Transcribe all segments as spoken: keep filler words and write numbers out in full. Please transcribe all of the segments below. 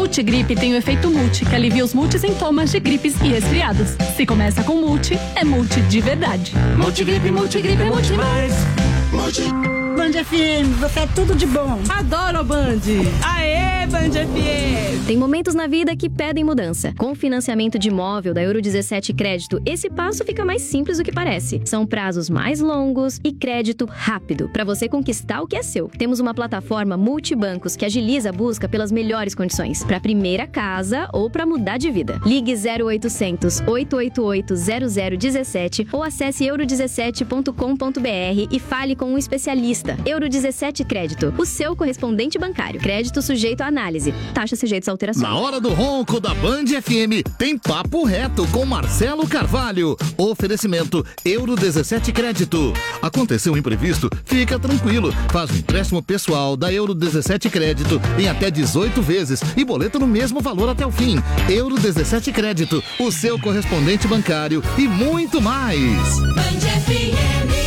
Multigripe tem o efeito multi, que alivia os multissintomas de gripes e resfriados. Se começa com multi, é multi de verdade. Multigripe, multigripe, multi mais. Multi. Band F M, você é tudo de bom. Adoro a Band. Aê, Band F M. Tem momentos na vida que pedem mudança. Com o financiamento de imóvel da Euro dezessete Crédito, esse passo fica mais simples do que parece. São prazos mais longos e crédito rápido, para você conquistar o que é seu. Temos uma plataforma multibancos que agiliza a busca pelas melhores condições, para primeira casa ou para mudar de vida. Ligue zero oitocentos, oito oito oito, zero zero um sete ou acesse euro dezessete ponto com ponto b r e fale com um especialista. Euro dezessete Crédito, o seu correspondente bancário. Crédito sujeito à análise. Taxa sujeita a alterações. Na hora do ronco da Band F M, tem Papo Reto com Marcelo Carvalho. Oferecimento Euro dezessete Crédito. Aconteceu um imprevisto? Fica tranquilo. Faz um empréstimo pessoal da Euro dezessete Crédito em até dezoito vezes e boleto no mesmo valor até o fim. Euro dezessete Crédito, o seu correspondente bancário e muito mais. Band F M.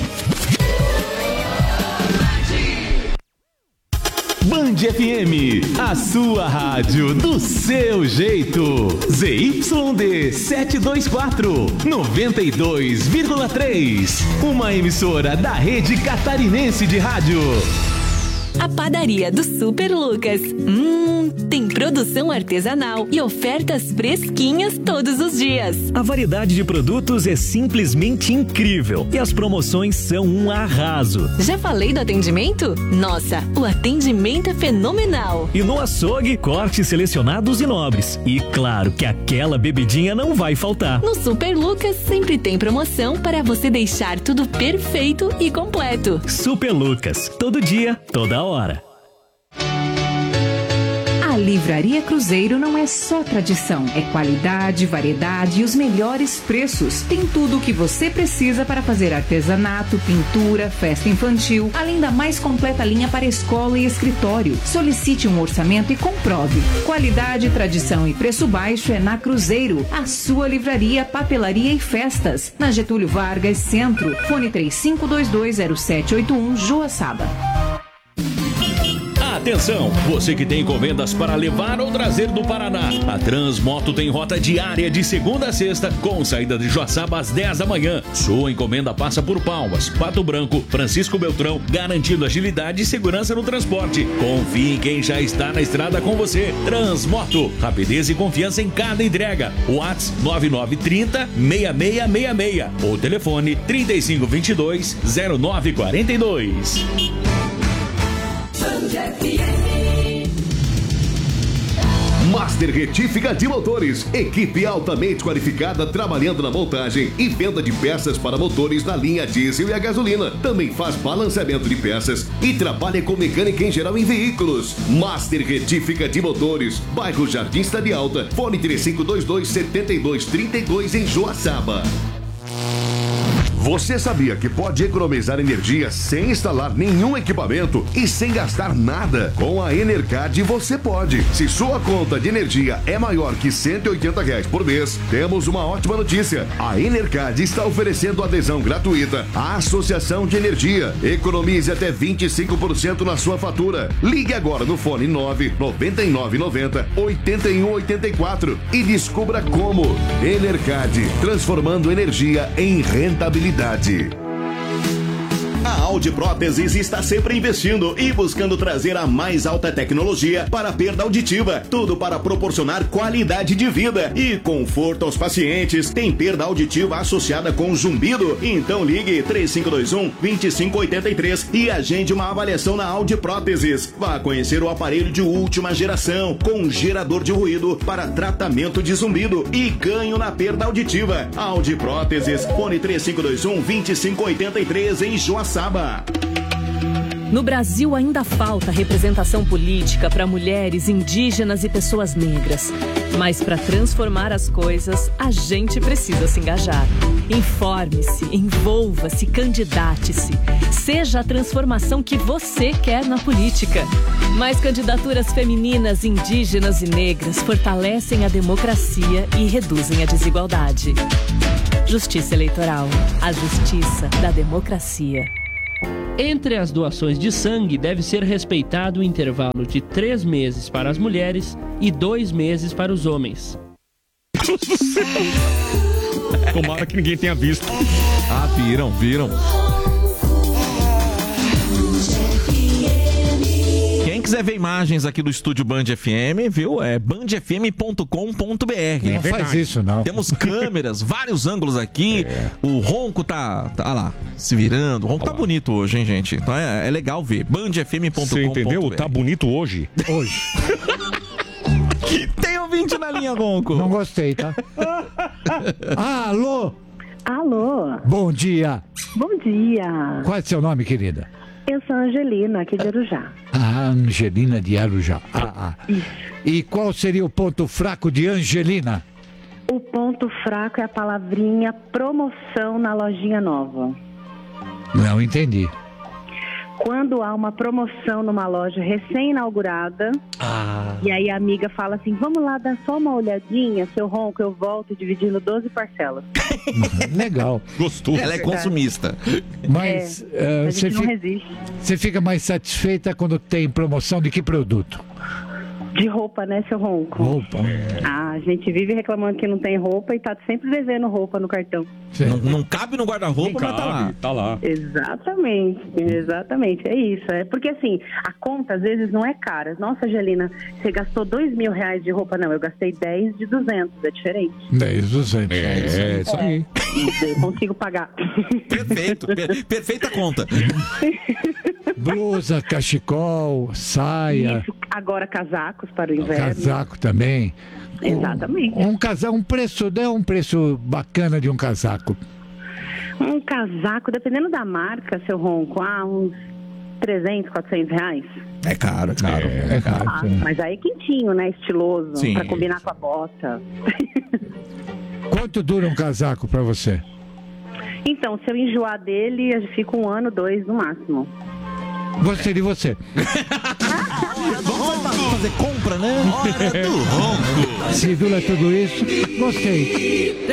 Band F M, a sua rádio do seu jeito. Z Y D setecentos e vinte e quatro, noventa e dois vírgula três. Uma emissora da Rede Catarinense de Rádio. A padaria do Super Lucas. Hum, tem produção artesanal e ofertas fresquinhas todos os dias. A variedade de produtos é simplesmente incrível e as promoções são um arraso. Já falei do atendimento? Nossa, o atendimento é fenomenal. E no açougue, cortes selecionados e nobres. E claro que aquela bebidinha não vai faltar. No Super Lucas sempre tem promoção para você deixar tudo perfeito e completo. Super Lucas, todo dia, toda hora. A Livraria Cruzeiro não é só tradição, é qualidade, variedade e os melhores preços. Tem tudo o que você precisa para fazer artesanato, pintura, festa infantil, além da mais completa linha para escola e escritório. Solicite um orçamento e comprove. Qualidade, tradição e preço baixo é na Cruzeiro, a sua livraria, papelaria e festas. Na Getúlio Vargas, Centro. Fone três cinco dois dois zero sete oito um, Joaçaba. Atenção, você que tem encomendas para levar ou trazer do Paraná. A Transmoto tem rota diária de segunda a sexta, com saída de Joaçaba às dez da manhã. Sua encomenda passa por Palmas, Pato Branco, Francisco Beltrão, garantindo agilidade e segurança no transporte. Confie em quem já está na estrada com você. Transmoto, rapidez e confiança em cada entrega. WhatsApp nove nove três zero, seis seis seis seis ou telefone trinta e cinco vinte e dois, zero nove quarenta e dois. Master Retífica de Motores. Equipe altamente qualificada trabalhando na montagem e venda de peças para motores na linha diesel e a gasolina. Também faz balanceamento de peças e trabalha com mecânica em geral em veículos. Master Retífica de Motores, bairro Jardim Cidade Alta. Fone três cinco dois dois, sete dois três dois em Joaçaba. Você sabia que pode economizar energia sem instalar nenhum equipamento e sem gastar nada? Com a Enercard você pode. Se sua conta de energia é maior que cento e oitenta reais por mês, temos uma ótima notícia. A Enercard está oferecendo adesão gratuita à Associação de Energia. Economize até vinte e cinco por cento na sua fatura. Ligue agora no fone nove nove nove nove zero oito um oito quatro e descubra como. Enercard, transformando energia em rentabilidade. A Audi Próteses está sempre investindo e buscando trazer a mais alta tecnologia para a perda auditiva. Tudo para proporcionar qualidade de vida e conforto aos pacientes. Tem perda auditiva associada com zumbido? Então ligue três cinco dois um, dois cinco oito três e agende uma avaliação na Audi Próteses. Vá conhecer o aparelho de última geração com gerador de ruído para tratamento de zumbido e ganho na perda auditiva. Audi Próteses, fone três cinco dois um, dois cinco oito três em Joaçaba. No Brasil ainda falta representação política para mulheres, indígenas e pessoas negras. Mas para transformar as coisas, a gente precisa se engajar. Informe-se, envolva-se, candidate-se. Seja a transformação que você quer na política. Mais candidaturas femininas, indígenas e negras fortalecem a democracia e reduzem a desigualdade. Justiça Eleitoral. A justiça da democracia. Entre as doações de sangue, deve ser respeitado o intervalo de três meses para as mulheres e dois meses para os homens. Tomara que ninguém tenha visto. Ah, viram, viram. Quem quiser ver imagens aqui do estúdio Band F M, viu? É band f m ponto com ponto b r. Não faz isso, não. Temos câmeras, vários ângulos aqui. É. O ronco tá, tá lá, se virando. O ronco tá bonito hoje, hein, gente? Então é, é legal ver. band f m ponto com ponto b r. Você entendeu? Tá bonito hoje. Hoje. Tem ouvinte na linha, ronco. Não gostei, tá? Ah, alô? Alô? Bom dia. Bom dia. Qual é o seu nome, querida? Eu sou a Angelina, aqui de Arujá. Ah, Angelina de Arujá. Ah, ah. Isso. E qual seria o ponto fraco de Angelina? O ponto fraco é a palavrinha promoção na lojinha nova. Não entendi. Quando há uma promoção numa loja recém-inaugurada, ah. e aí a amiga fala assim, vamos lá dar só uma olhadinha, seu ronco, eu volto dividindo doze parcelas. Legal. Gostoso. Ela é consumista. Mas é, uh, você, não fica, resiste. você fica mais satisfeita quando tem promoção de que produto? De roupa, né, seu ronco? Roupa. Ah, a gente vive reclamando que não tem roupa e tá sempre devendo roupa no cartão. Não, não cabe no guarda-roupa, mas tá lá. Tá lá. Exatamente, exatamente, é isso. É porque assim, a conta às vezes não é cara. Nossa, Angelina, você gastou dois mil reais de roupa? Não, eu gastei dez de duzentos, é diferente. dez de duzentos. É, é isso aí. É, eu consigo pagar. Perfeito, per, perfeita conta. Blusa, cachecol, saia. Isso, agora casacos para o inverno. Casaco também. Exatamente. Um, um casaco, um preço, dê um preço bacana de um casaco. Um casaco, dependendo da marca, seu ronco, ah, uns trezentos, quatrocentos reais. É caro, é caro. É, é caro. Ah, mas aí é quentinho, né? Estiloso, sim, pra combinar com a bota. Quanto dura um casaco pra você? Então, se eu enjoar dele, eu fico um ano, dois no máximo. Gostei de você. Vamos fazer compra, né? Hora do ronco. Se dura tudo isso, gostei.